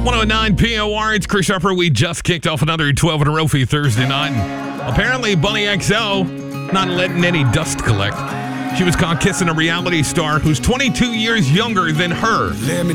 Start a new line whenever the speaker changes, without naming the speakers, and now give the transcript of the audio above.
109 POR, it's Chris Upper. We just kicked off another 12 in a row for you Thursday night. Apparently, Bunny XO not letting any dust collect. She was caught kissing a reality star who's 22 years younger than her.
Let me